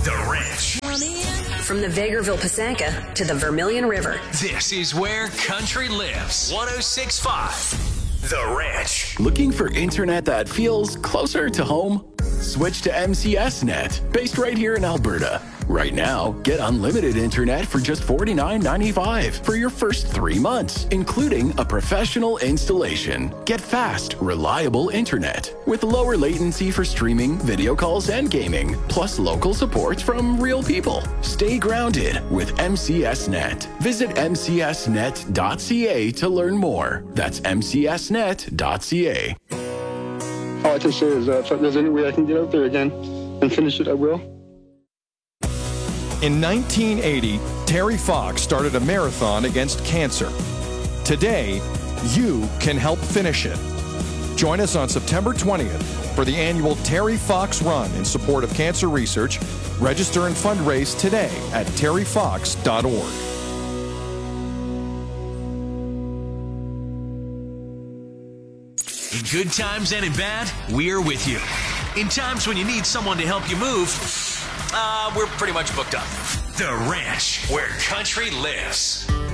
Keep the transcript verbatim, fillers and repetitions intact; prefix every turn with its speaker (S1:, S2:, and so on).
S1: The Ranch.
S2: From the Vegreville Pasanka to the Vermilion River.
S1: This is where country lives. one oh six point five. The Ranch.
S3: Looking for internet that feels closer to home? Switch to M C S Net, based right here in Alberta. Right now, get unlimited internet for just forty-nine ninety-five for your first three months, including a professional installation. Get fast, reliable internet with lower latency for streaming, video calls, and gaming, plus local support from real people. Stay grounded with M C S Net. Visit m c s net dot c a to learn more. That's m c s net dot c a.
S4: All I can say is that if there's any way I can get out there again and finish it, I will.
S5: In nineteen eighty, Terry Fox started a marathon against cancer. Today, you can help finish it. Join us on September twentieth for the annual Terry Fox Run in support of cancer research. Register and fundraise today at terry fox dot org.
S1: In good times and in bad, we're with you. In times when you need someone to help you move, uh, we're pretty much booked up. The Ranch, where country lives.